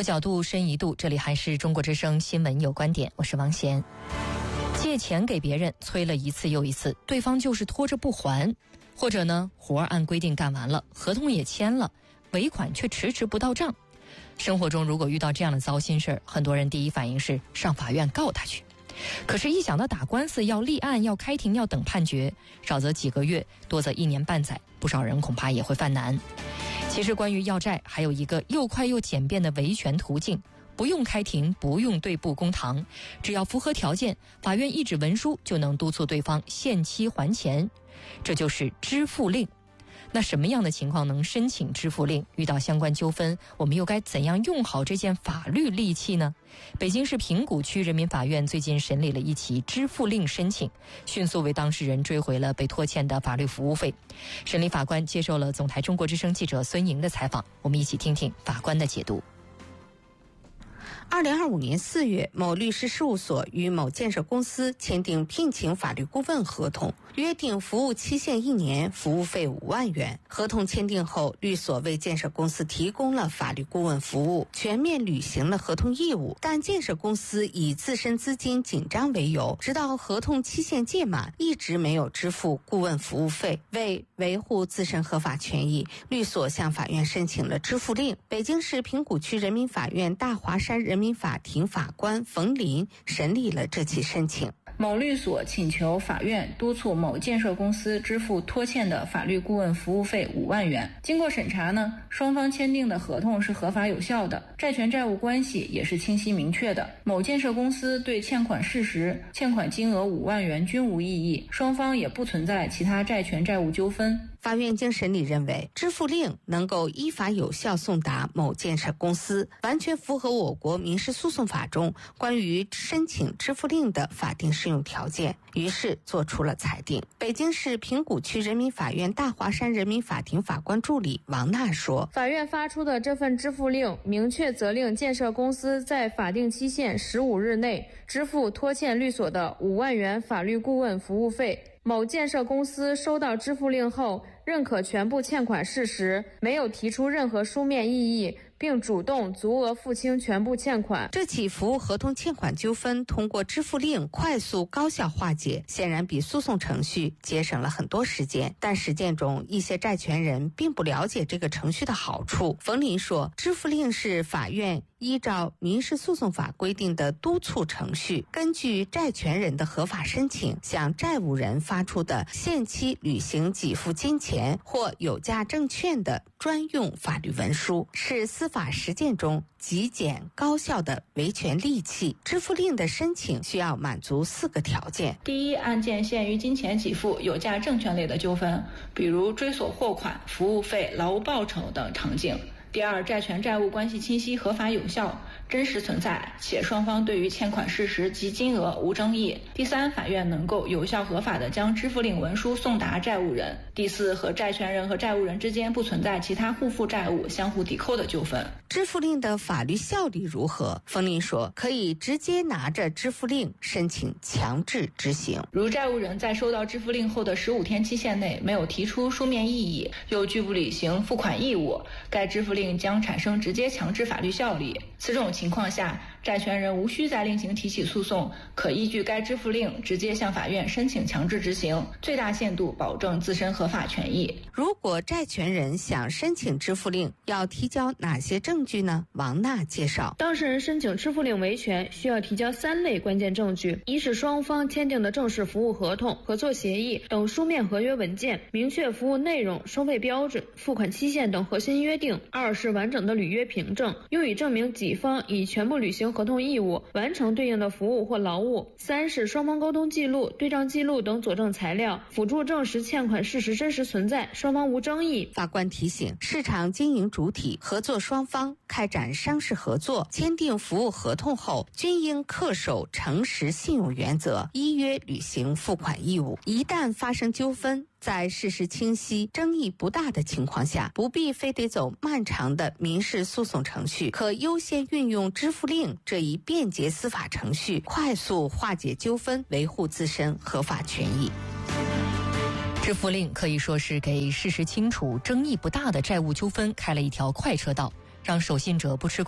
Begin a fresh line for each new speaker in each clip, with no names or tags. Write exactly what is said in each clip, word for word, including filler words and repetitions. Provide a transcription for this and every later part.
多角度深一度，这里还是中国之声新闻有观点，我是王贤。借钱给别人催了一次又一次，对方就是拖着不还，或者呢活按规定干完了，合同也签了，尾款却迟迟不到账。生活中如果遇到这样的糟心事儿，很多人第一反应是上法院告他去。可是一想到打官司要立案要开庭要等判决，少则几个月，多则一年半载，不少人恐怕也会犯难。其实关于要债还有一个又快又简便的维权途径，不用开庭，不用对簿公堂，只要符合条件，法院一纸文书就能督促对方限期还钱，这就是支付令。那什么样的情况能申请支付令？遇到相关纠纷，我们又该怎样用好这件法律利器呢？北京市平谷区人民法院最近审理了一起支付令申请，迅速为当事人追回了被拖欠的法律服务费。审理法官接受了总台中国之声记者孙莹的采访，我们一起听听法官的解读。
二零二五年四月，某律师事务所与某建设公司签订聘请法律顾问合同，约定服务期限一年，服务费五万元。合同签订后，律所为建设公司提供了法律顾问服务，全面履行了合同义务。但建设公司以自身资金紧张为由，直到合同期限届满，一直没有支付顾问服务费。为维护自身合法权益，律所向法院申请了支付令。北京市平谷区人民法院大华山人民法庭法官冯林审理了这起申请。
某律所请求法院督促某建设公司支付拖欠的法律顾问服务费五万元。经过审查呢，双方签订的合同是合法有效的，债权债务关系也是清晰明确的。某建设公司对欠款事实、欠款金额五万元均无异议，双方也不存在其他债权债务纠纷。
法院经审理认为，支付令能够依法有效送达某建设公司，完全符合我国民事诉讼法中关于申请支付令的法定适用条件，于是作出了裁定。北京市平谷区人民法院大华山人民法庭法官助理王娜说，
法院发出的这份支付令明确责令建设公司在法定期限十五日内支付拖欠律所的五万元法律顾问服务费。某建设公司收到支付令后，认可全部欠款事实，没有提出任何书面异议，并主动足额付清全部欠款。
这起服务合同欠款纠纷通过支付令快速高效化解，显然比诉讼程序节省了很多时间。但实践中，一些债权人并不了解这个程序的好处。冯林说，支付令是法院依照民事诉讼法规定的督促程序，根据债权人的合法申请，向债务人发出的限期履行给付金钱或有价证券的专用法律文书，是司法实践中极简高效的维权利器。支付令的申请需要满足四个条件：
第一，案件限于金钱给付、有价证券类的纠纷，比如追索货款、服务费、劳务报酬等场景；第二，债权债务关系清晰、合法有效，真实存在，且双方对于欠款事实及金额无争议；第三，法院能够有效合法地将支付令文书送达债务人；第四，和债权人和债务人之间不存在其他互负债务、相互抵扣的纠纷。
支付令的法律效力如何？冯林说，可以直接拿着支付令申请强制执行。
如债务人在收到支付令后的十五天期限内没有提出书面异议，又拒不履行付款义务，该支付令将产生直接强制法律效力。此种情况下，债权人无需再另行提起诉讼，可依据该支付令直接向法院申请强制执行，最大限度保证自身合法权益。
如果债权人想申请支付令，要提交哪些证据呢？王娜介绍，
当事人申请支付令维权需要提交三类关键证据：一是双方签订的正式服务合同、合作协议等书面合约文件，明确服务内容、收费标准、付款期限等核心约定；二是完整的履约凭证，用以证明己方已全部履行合同义务，完成对应的服务或劳务；三是双方沟通记录、对账记录等佐证材料，辅助证实欠款事实真实存在，双方无争议。
法官提醒，市场经营主体、合作双方开展商事合作、签订服务合同后，均应恪守诚实信用原则，依约履行付款义务。一旦发生纠纷，在事实清晰、争议不大的情况下，不必非得走漫长的民事诉讼程序，可优先运用支付令这一便捷司法程序，快速化解纠纷，维护自身合法权益。
支付令可以说是给事实清楚、争议不大的债务纠纷开了一条快车道，让守信者不吃亏。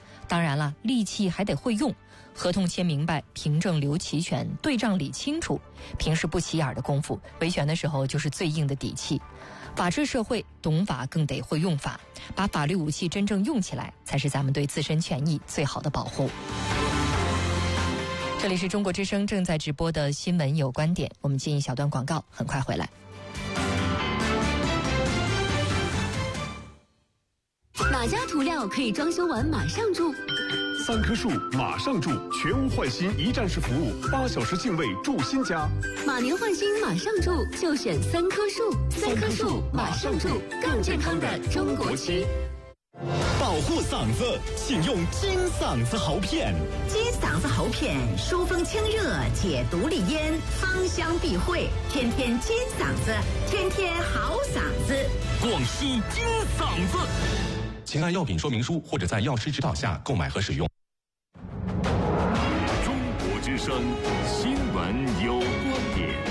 当然了，利器还得会用，合同签明白，凭证留齐全，对账理清楚。平时不起眼的功夫，维权的时候就是最硬的底气。法治社会，懂法更得会用法，把法律武器真正用起来，才是咱们对自身权益最好的保护。这里是中国之声正在直播的新闻有观点，我们进一小段广告，很快回来。
哪家涂料可以装修完马上住？
三棵树马上住，全屋换新一站式服务，八小时净位住新家。
马年换新马上住，就选三棵树。三棵树马上住，更健康的中国区。
保护嗓子，请用金嗓子喉片。
金嗓子喉片疏风清热，解毒利咽，芳香避秽，天天金嗓子，天天好嗓子。
广西金嗓子，请按药品说明书或者在药师指导下购买和使用。
中国之声新闻有观点。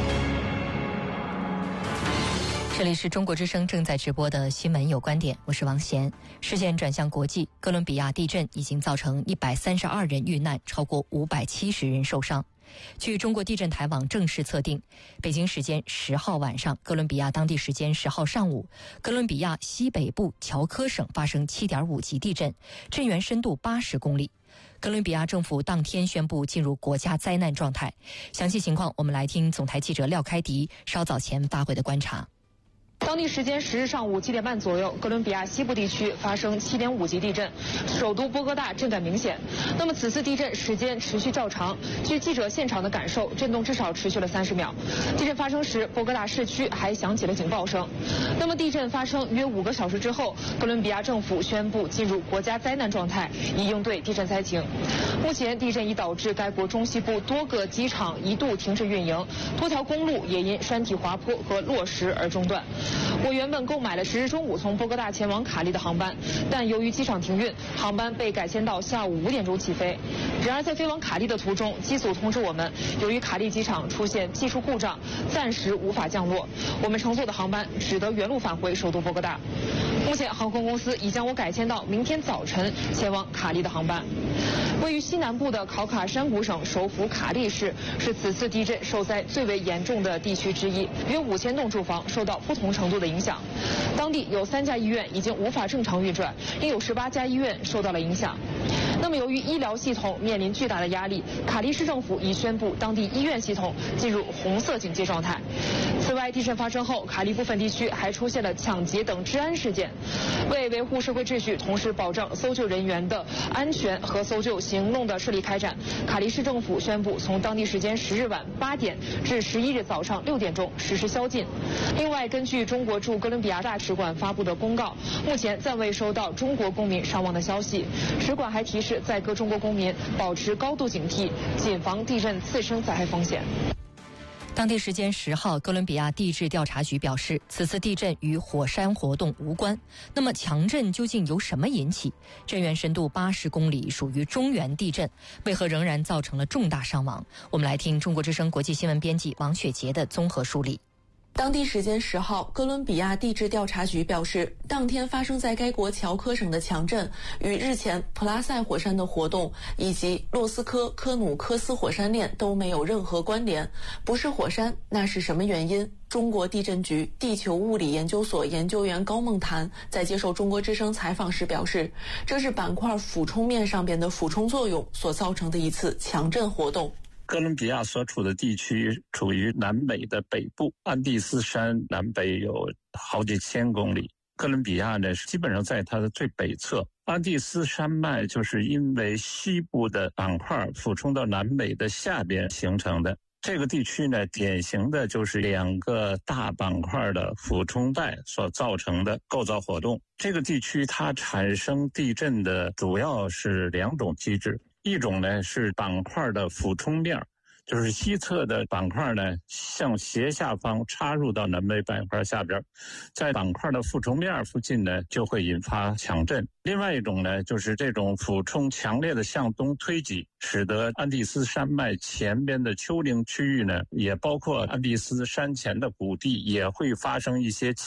这里是中国之声正在直播的新闻有观点，我是王贤。视线转向国际，哥伦比亚地震已经造成一百三十二人遇难，超过五百七十人受伤。据中国地震台网正式测定，北京时间十号晚上，哥伦比亚当地时间十号上午，哥伦比亚西北部乔科省发生 七点五 级地震，震源深度八十公里。哥伦比亚政府当天宣布进入国家灾难状态。详细情况，我们来听总台记者廖开迪稍早前发回的观察。
当地时间十日上午七点半左右，哥伦比亚西部地区发生 七点五 级地震，首都波哥大震感明显。那么此次地震时间持续较长，据记者现场的感受，震动至少持续了三十秒。地震发生时，波哥大市区还响起了警报声。那么地震发生约五个小时之后，哥伦比亚政府宣布进入国家灾难状态，以应对地震灾情。目前地震已导致该国中西部多个机场一度停止运营，多条公路也因山体滑坡和落石而中断。我原本购买了十日中午从波哥大前往卡利的航班，但由于机场停运，航班被改签到下午五点钟起飞。然而在飞往卡利的途中，机组通知我们，由于卡利机场出现技术故障，暂时无法降落，我们乘坐的航班只得原路返回首都波哥大。目前航空公司已将我改签到明天早晨前往卡利的航班。位于西南部的考卡山谷省首府卡利市是此次地震受灾最为严重的地区之一，约五千栋住房受到不同程度的影响。当地有三家医院已经无法正常运转，另有十八家医院受到了影响。那么由于医疗系统面临巨大的压力，卡利市政府已宣布当地医院系统进入红色警戒状态。此外，地震发生后，卡利部分地区还出现了抢劫等治安事件。为维护社会秩序，同时保障搜救人员的安全和搜救行动的顺利开展，卡利市政府宣布从当地时间十日晚八点至十一日早上六点钟实施宵禁。另外，根据中国驻哥伦比亚大使馆发布的公告，目前暂未收到中国公民伤亡的消息。使馆还提示在各中国公民保持高度警惕，谨防地震次生灾害风险。
当地时间十号，哥伦比亚地质调查局表示，此次地震与火山活动无关。那么强震究竟由什么引起？震源深度八十公里，属于中原地震，为何仍然造成了重大伤亡？我们来听中国之声国际新闻编辑王雪杰的综合梳理。
当地时间十号，哥伦比亚地质调查局表示，当天发生在该国乔科省的强震与日前普拉塞火山的活动以及洛斯科科努科斯火山链都没有任何关联。不是火山，那是什么原因？中国地震局地球物理研究所研究员高梦潭在接受中国之声采访时表示，这是板块俯冲面上边的俯冲作用所造成的一次强震活动。
哥伦比亚所处的地区处于南美的北部，安第斯山南北有好几千公里。哥伦比亚呢，基本上在它的最北侧。安第斯山脉就是因为西部的板块俯冲到南美的下边形成的。这个地区呢，典型的就是两个大板块的俯冲带所造成的构造活动。这个地区它产生地震的主要是两种机制。一种呢是板块的俯冲面，就是西侧的板块呢向斜下方插入到南北板块下边，在板块的俯冲面附近呢就会引发强震。另外一种呢就是这种俯冲强烈的向东推挤，使得安第斯山脉前边的丘陵区域呢，也包括安第斯山前的谷地也会发生一些